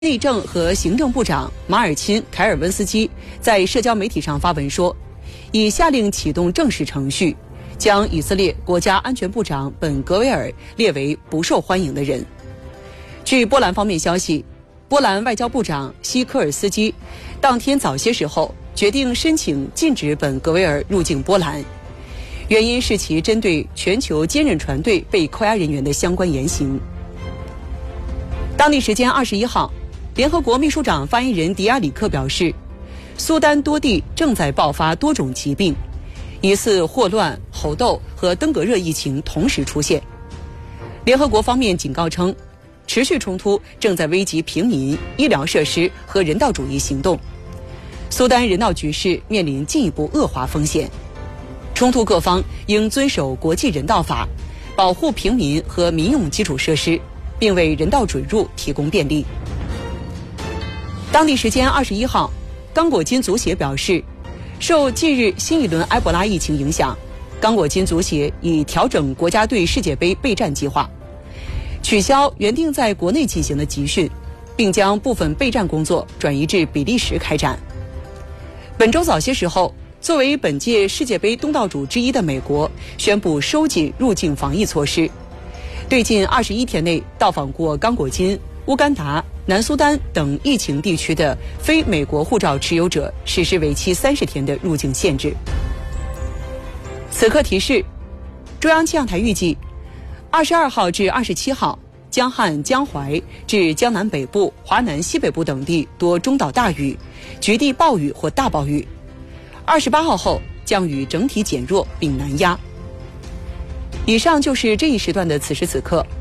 内政和行政部长马尔钦·凯尔温斯基在社交媒体上发文说，已下令启动正式程序，将以色列国家安全部长本·格维尔列为不受欢迎的人。据波兰方面消息，波兰外交部长西科尔斯基当天早些时候决定申请禁止本·格维尔入境波兰，原因是其针对全球坚韧船队被扣押人员的相关言行。当地时间21号，联合国秘书长发言人迪亚里克表示，苏丹多地正在爆发多种疾病，疑似霍乱、猴痘和登革热疫情同时出现。联合国方面警告称，持续冲突正在危及平民、医疗设施和人道主义行动，苏丹人道局势面临进一步恶化风险。冲突各方应遵守国际人道法，保护平民和民用基础设施，并为人道准入提供便利。当地时间21号，刚果金足协表示，受近日新一轮埃博拉疫情影响，刚果金足协已调整国家队世界杯备战计划，取消原定在国内进行的集训，并将部分备战工作转移至比利时开展。本周早些时候，作为本届世界杯东道主之一的美国宣布收紧入境防疫措施，对近21天内到访过刚果金、乌干达、南苏丹等疫情地区的非美国护照持有者实施为期30天的入境限制。此刻提示，中央气象台预计22号至27号，江汉、江淮至江南北部、华南西北部等地多中到大雨，局地暴雨或大暴雨。28号后，降雨整体减弱并南压。以上就是这一时段的此时此刻。